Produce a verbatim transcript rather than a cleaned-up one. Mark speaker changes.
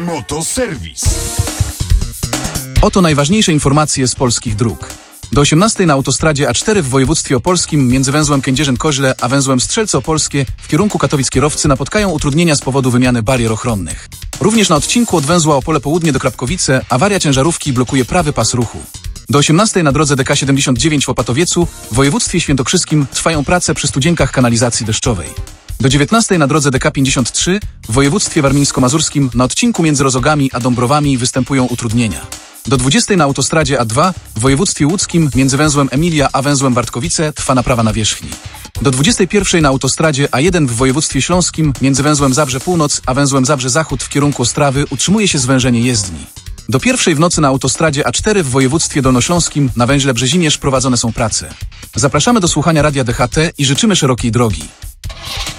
Speaker 1: Motoserwis.
Speaker 2: Oto najważniejsze informacje z polskich dróg. Do osiemnastej na autostradzie A cztery w województwie opolskim między węzłem Kędzierzyn-Koźle a węzłem Strzelce Opolskie w kierunku Katowic kierowcy napotkają utrudnienia z powodu wymiany barier ochronnych. Również na odcinku od węzła Opole Południe do Krapkowice awaria ciężarówki blokuje prawy pas ruchu. Do osiemnastej na drodze D K siedemdziesiąt dziewięć w Opatowiecu w województwie świętokrzyskim trwają prace przy studzienkach kanalizacji deszczowej. Do dziewiętnastej na drodze D K pięćdziesiąt trzy w województwie warmińsko-mazurskim na odcinku między Rozogami a Dąbrowami występują utrudnienia. Do dwudziestej na autostradzie A dwa w województwie łódzkim między węzłem Emilia a węzłem Bartkowice trwa naprawa nawierzchni. Do dwudziestej pierwszej na autostradzie A jeden w województwie śląskim między węzłem Zabrze Północ a węzłem Zabrze Zachód w kierunku Ostrawy utrzymuje się zwężenie jezdni. Do pierwszej w nocy na autostradzie A cztery w województwie dolnośląskim na węźle Brzezimierz prowadzone są prace. Zapraszamy do słuchania radia D H T i życzymy szerokiej drogi.